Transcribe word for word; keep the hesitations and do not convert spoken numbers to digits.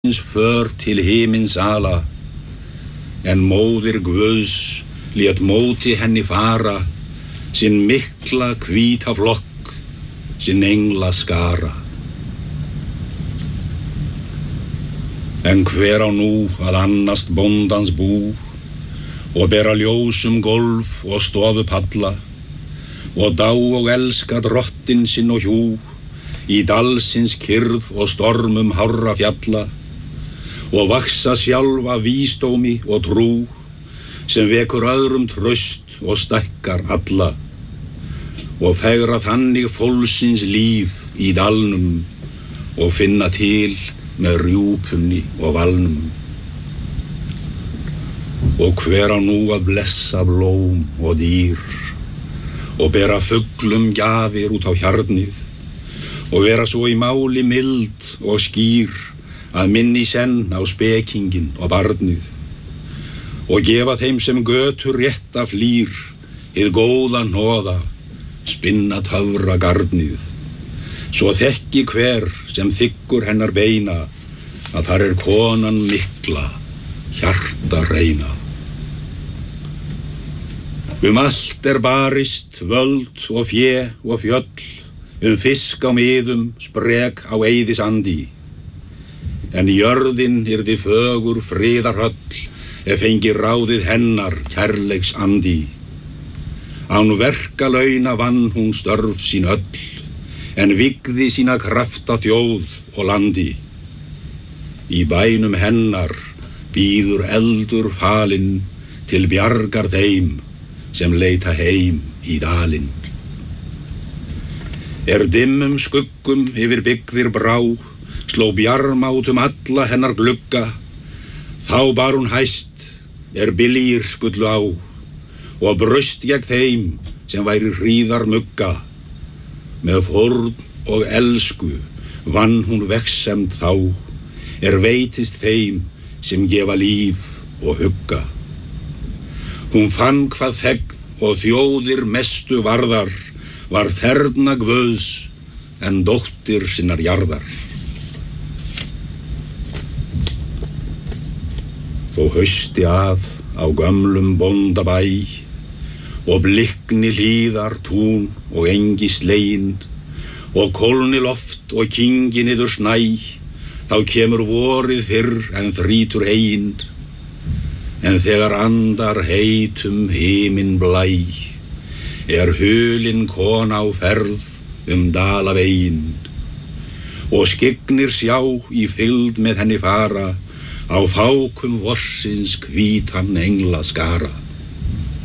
för til himinsala, en móðir Guðs lét móti henni fara, sinn mikla hvíta flokk, sinn engla skara. En hver á nú að annast bóndans bú, og bera ljósum golf og stofu palla, og dá og elska drottin sinn og hjú, í dalsins kyrrð og stormum hárra fjalla, og vaksa sjálfa vísdómi og trú, sem vekur öðrum traust og stækkar alla, og fegra þannig fólksins líf í dalnum, og finna til með rjúpunni og valnum. Og hver á nú að blessa blóm og dýr, og bera fuglum gjafir út á hjarnið, og vera svo í máli mild og skýr, að minni senn á spekingin og barnið, og gefa þeim sem götur rétta flýr, hið góða hnoða, spinna töfra garnið, svo þekki hver sem þiggur hennar beina, að þar er konan mikla, hjarta reyna. Um allt er barist, völd og fjö og fjöll, um fisk á miðum, sprek á eyðisandi, en jörðin yrði fögur friðarhöll, ef fengi ráðið hennar kærleiks andi. Án verkalauna vann hún störf sín öll, en vigði sína krafta þjóð og landi. Í bænum hennar bíður eldur falinn, til bjargar þeim sem leita heim í dalinn. Er dimmum skuggum yfir byggðir brá, sló bjarma út um alla hennar glugga, þá bar hún hæst, er biljir skullu á, og braust gegn þeim sem væri hríðar mugga. Með fórn og elsku vann hún vegsemd þá, er veitist þeim sem gefa líf og hugga. Hún fann hvað þegn og þjóðir mestu varðar, var þerna Guðs en dóttir sinnar jarðar. Þó hausti að á gömlum bóndabæ, og blikni hlíðar tún og engi slegin, og kólni loft og kingi niður snæ, þá kemur vorið fyrr en þrítur ein, en þegar andar heitum himinn blæ, er hulin kona á ferð um dalavegin, og skygnir sjá í fylgd með henni fara, á fákum vorsins hvítan engla skara.